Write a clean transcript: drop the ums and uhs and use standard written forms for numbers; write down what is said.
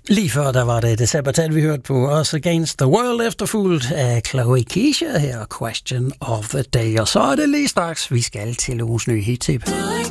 Lige før der var det Sabbath, vi hørte på Us Against the World, efterfulgt af Chloe Keisha her, Question of the Day. Og så er det lige straks, vi skal til ugens nye hit-tip.